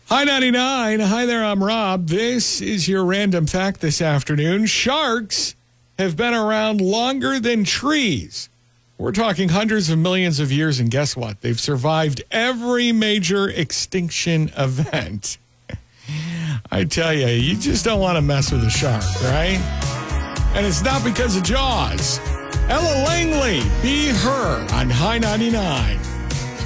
Hi, 99. Hi there, I'm Rob. This is your random fact this afternoon. Sharks have been around longer than trees. We're talking hundreds of millions of years, and guess what? They've survived every major extinction event. I tell you, you just don't want to mess with a shark, right? And it's not because of Jaws. Ella Langley, Be Her on High 99.